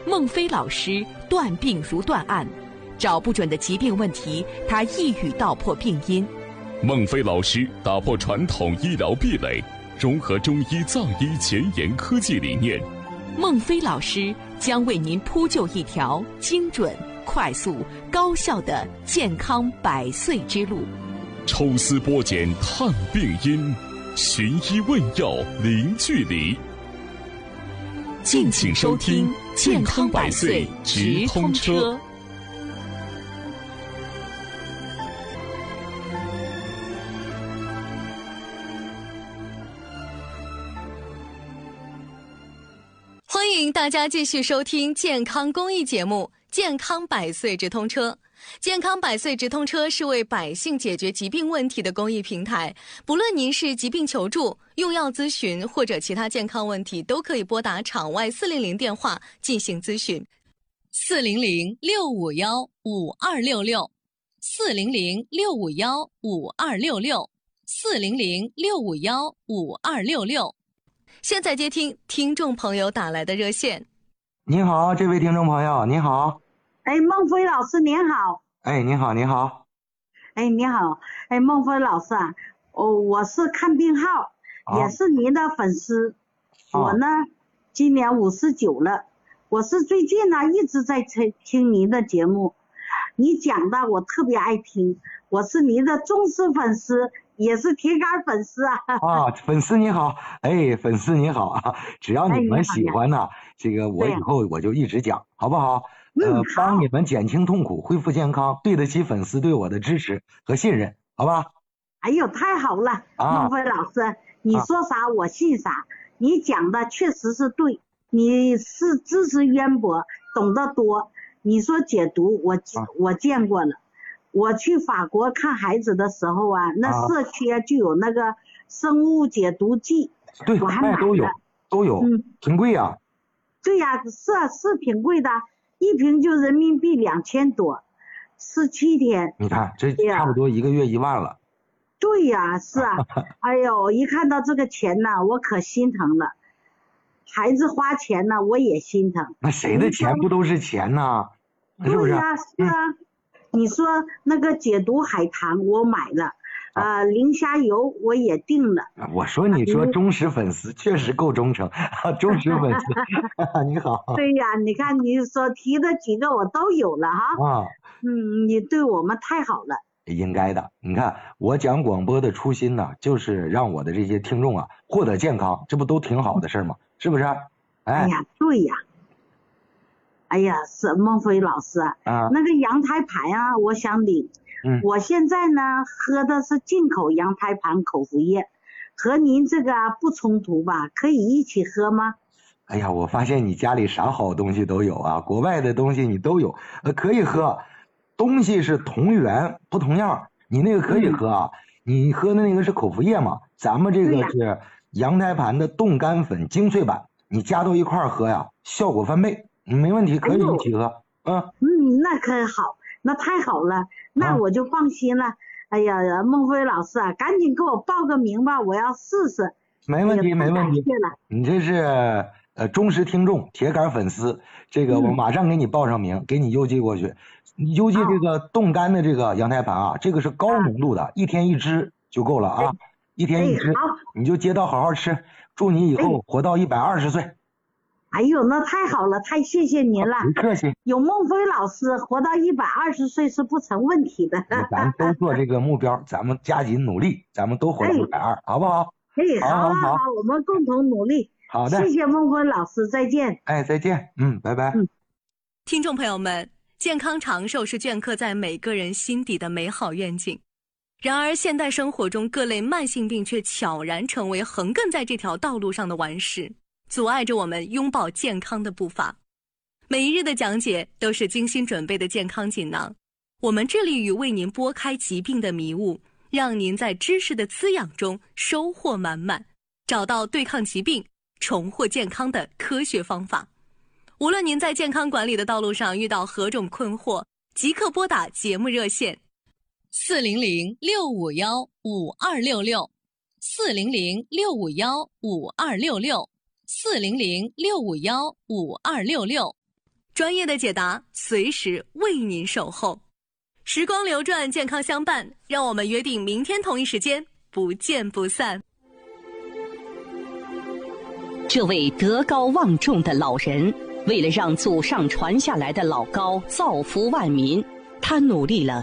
孟非老师断病如断案，找不准的疾病问题，他一语道破病因。 孟非老师打破传统医疗壁垒，融合中医藏医前沿科技理念。 孟非老师将为您铺就一条精准、快速、高效的健康百岁之路。 抽丝剥茧探病因，寻医问药零距离。敬请收听健康百岁直通车。 欢迎大家继续收听健康公益节目《健康百岁直通车》。健康百岁直通车是为百姓解决疾病问题的公益平台，不论您是疾病求助、用药咨询或者其他健康问题，都可以拨打场外400电话进行咨询。400-651-5266 400-651-5266 400-651-5266。现在接听听众朋友打来的热线。 您好，这位听众朋友，您好。 孟非老师您好。 您好，您好。 你好，孟非老师啊，我是看病号，也是您的粉丝。我呢，今年59了，我是最近呢一直在听您的节目，你讲的我特别爱听，我是您的忠实粉丝，也是铁杆粉丝啊。 粉丝你好，粉丝你好啊！只要你们喜欢呢，这个我以后我就一直讲，好不好？帮你们减轻痛苦，恢复健康，对得起粉丝对我的支持和信任，好吧？ 哎呦，太好了，孟非老师，你说啥我信啥，你讲的确实是对，你是知识渊博，懂得多。你说解毒，我见过了。我去法国看孩子的时候啊，那社区就有那个生物解毒剂， 对， 我还买了， 都有，挺贵啊。 对呀，是挺贵的，一瓶就人民币2000多，17天。 你看这差不多1个月1万了。 对呀，是啊。哎呦，一看到这个钱呢，我可心疼了。孩子花钱呢，我也心疼。 那谁的钱不都是钱呢？是不是？ 对呀，是啊。你说那个解毒海棠我买了，磷虾油我也订了。 我说你说忠实粉丝确实够忠诚，忠实粉丝。你好。 对呀，你看你所提的几个我都有了哈。你对我们太好了。 应该的。你看我讲广播的初心呢，就是让我的这些听众啊获得健康，这不都挺好的事吗？是不是？ 哎呀，对呀。哎呀，是孟非老师那个羊胎盘啊，我想领。我现在呢喝的是进口羊胎盘口服液，和您这个不冲突吧？可以一起喝吗？ 哎呀，我发现你家里啥好东西都有啊，国外的东西你都有，可以喝。东西是同源不同样，你那个可以喝啊。你喝的那个是口服液嘛，咱们这个是羊胎盘的冻干粉精粹版，你加到一块喝呀，效果翻倍。没问题，可以一起喝。 那可好，那太好了，那我就放心了。哎呀，孟非老师啊，赶紧给我报个名吧，我要试试。 没问题，没问题。你这是忠实听众，铁杆粉丝，这个我马上给你报上名，给你邮寄过去。邮寄这个冻干的这个羊胎盘啊，这个是高浓度的，1天1支就够了啊，1天1支，你就接到好好吃，祝你以后活到120岁。 哎呦，那太好了，太谢谢您了。 不客气。 有孟非老师，活到120岁是不成问题的。 咱们都做这个目标，咱们加紧努力，咱们都活到120，好不好？ 好，我们共同努力。 好的， 谢谢孟非老师，再见。 再见，拜拜。 听众朋友们，健康长寿是镌刻在每个人心底的美好愿景。然而，现代生活中各类慢性病却悄然成为横亘在这条道路上的顽石，阻碍着我们拥抱健康的步伐。每一日的讲解都是精心准备的健康锦囊，我们致力于为您拨开疾病的迷雾，让您在知识的滋养中收获满满，找到对抗疾病、重获健康的科学方法。无论您在健康管理的道路上遇到何种困惑，即刻拨打节目热线400-651-5266 400-651-5266 400-651-5266。 专业的解答随时为您守候。时光流转，健康相伴，让我们约定明天同一时间不见不散。 这位德高望重的老人，为了让祖上传下来的老高造福万民，他努力了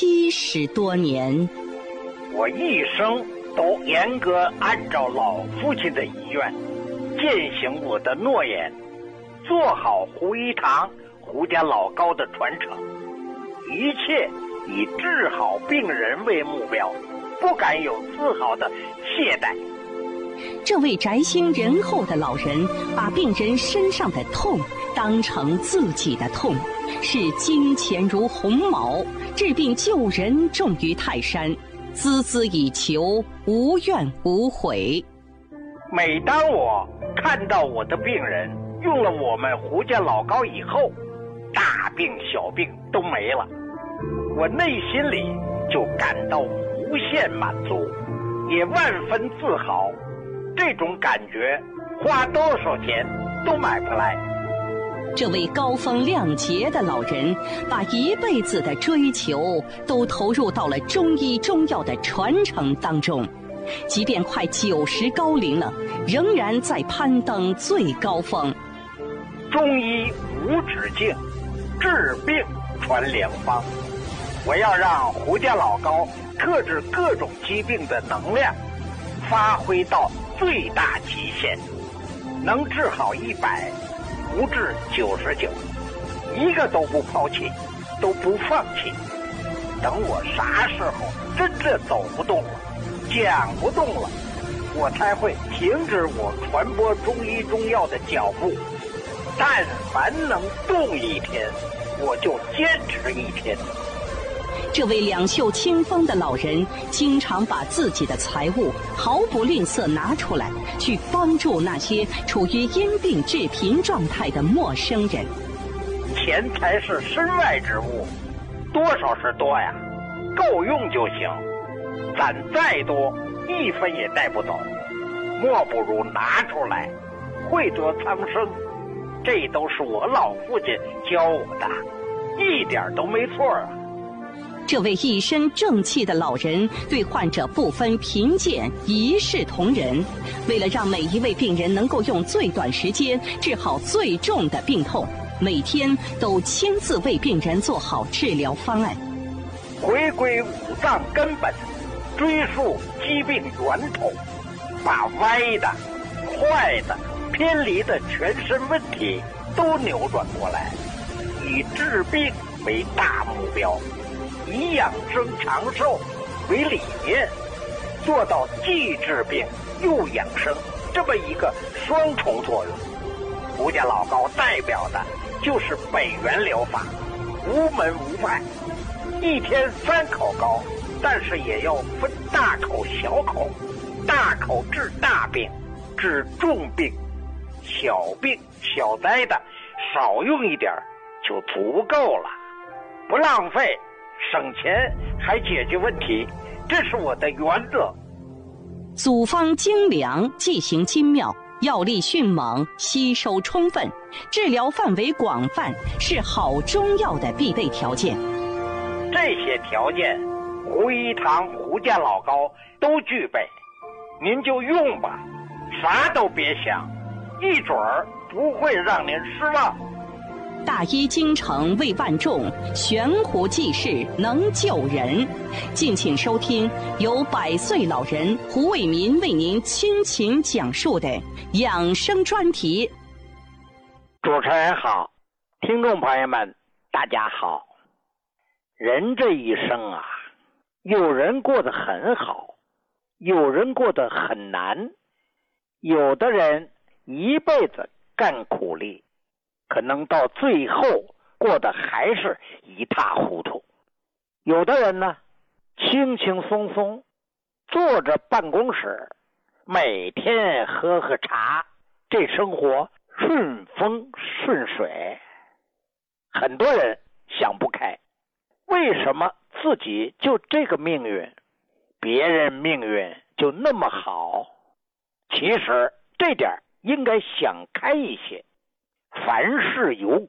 70多年。 我一生都严格按照老父亲的遗愿，践行我的诺言，做好胡一堂胡家老高的传承，一切以治好病人为目标，不敢有丝毫的懈怠。 这位宅心仁厚的老人，把病人身上的痛当成自己的痛，视金钱如鸿毛，治病救人重于泰山，孜孜以求，无怨无悔。 每当我看到我的病人用了我们胡家老高以后，大病小病都没了，我内心里就感到无限满足，也万分自豪。这种感觉花多少钱都买不来。 这位高风亮节的老人，把一辈子的追求都投入到了中医中药的传承当中，即便快90高龄了，仍然在攀登最高峰。 中医无止境，治病传良方。我要让胡家老高克制各种疾病的能量发挥到最大极限，能治好100，不治99，一个都不抛弃，都不放弃。等我啥时候真正走不动了，讲不动了，我才会停止我传播中医中药的脚步。但凡能动一天，我就坚持一天。 这位两袖清风的老人，经常把自己的财物毫不吝啬拿出来，去帮助那些处于因病致贫状态的陌生人。 钱财是身外之物，多少是多呀，够用就行。攒再多，1分也带不走，莫不如拿出来，惠泽苍生。这都是我老父亲教我的，一点都没错啊。 这位一身正气的老人对患者不分贫贱，一视同仁。为了让每一位病人能够用最短时间治好最重的病痛，每天都亲自为病人做好治疗方案。 回归五脏根本，追溯疾病源头，把歪的、坏的、偏离的全身问题都扭转过来，以治病为大目标，以养生长寿为理念，做到既治病又养生这么一个双重作用。胡家老高代表的就是北元疗法，无门无派，一天3口膏，但是也要分大口小口，大口治大病，治重病，小病小灾的少用一点就足够了，不浪费，省钱还解决问题，这是我的原则。 组方精良，剂型精妙，药力迅猛，吸收充分，治疗范围广泛，是好中药的必备条件。 这些条件，胡一堂胡家老高都具备，您就用吧，啥都别想，一准儿不会让您失望。 大医精诚为万众，悬壶济世能救人。敬请收听由100岁老人胡卫民为您倾情讲述的养生专题。 主持人好，听众朋友们大家好。人这一生啊，有人过得很好，有人过得很难，有的人一辈子干苦力，可能到最后过得还是一塌糊涂。有的人呢，轻轻松松坐着办公室，每天喝喝茶，这生活顺风顺水。很多人想不开，为什么自己就这个命运，别人命运就那么好？其实这点应该想开一些，凡事有